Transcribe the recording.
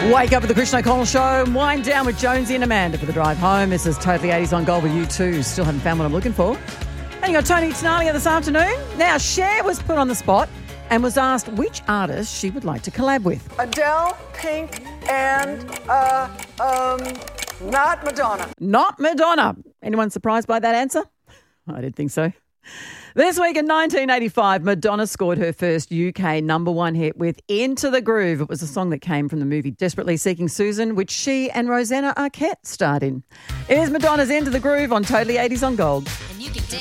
Wake up with the Christian O'Connell Show and wind down with Jonesy and Amanda for the drive home. This is Totally 80s on Gold with you too. Still haven't found what I'm looking for. And you got Tony Tenalia this afternoon. Now, Cher was put on the spot and was asked which artist she would like to collab with. Adele, Pink, and not Madonna. Not Madonna. Anyone surprised by that answer? I did think so. This week in 1985, Madonna scored her first UK number one hit with Into the Groove. It was a song that came from the movie Desperately Seeking Susan, which she and Rosanna Arquette starred in. It is Madonna's Into the Groove on Totally 80s on Gold.